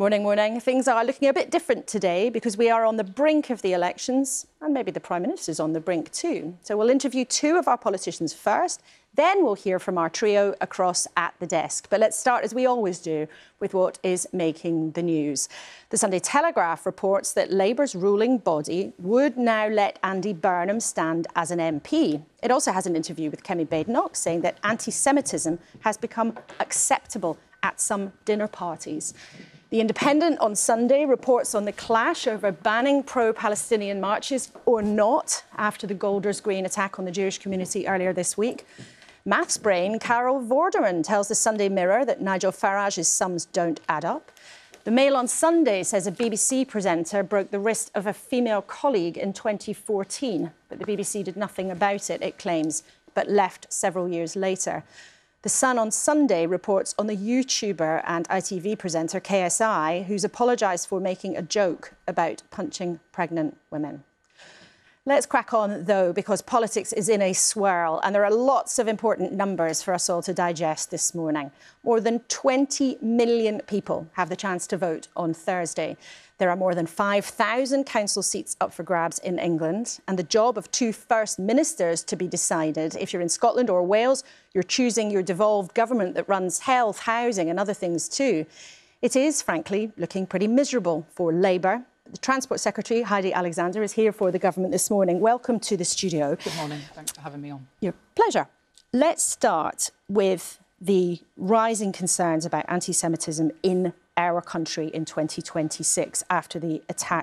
Morning, morning. Things are looking a bit different today because we are on the brink of the elections and maybe the Prime Minister's on the brink too. So we'll interview two of our politicians first, then we'll hear from our trio across at the desk. But let's start, as we always do, with what is making the news. The Sunday Telegraph reports that Labour's ruling body would now let Andy Burnham stand as an MP. It also has an interview with Kemi Badenoch saying that anti-Semitism has become acceptable at some dinner parties. The Independent on Sunday reports on the clash over banning pro-Palestinian marches or not after the Golders Green attack on the Jewish community earlier this week. Maths brain Carol Vorderman tells the Sunday Mirror that Nigel Farage's sums don't add up. The Mail on Sunday says a BBC presenter broke the wrist of a female colleague in 2014, but the BBC did nothing about it, it claims, but left several years later. The Sun on Sunday reports on the YouTuber and ITV presenter KSI, who's apologised for making a joke about punching pregnant women. Let's crack on, though, because politics is in a swirl and there are lots of important numbers for us all to digest this morning. More than 20 million people have the chance to vote on Thursday. There are more than 5,000 council seats up for grabs in England, and the job of two First Ministers to be decided. If you're in Scotland or Wales, you're choosing your devolved government that runs health, housing and other things too. It is, frankly, looking pretty miserable for Labour. The Transport Secretary, Heidi Alexander, is here for the government this morning. Welcome to the studio. Good morning. Thanks for having me on. Your pleasure. Let's start with the rising concerns about anti-Semitism in our country in 2026 after the attack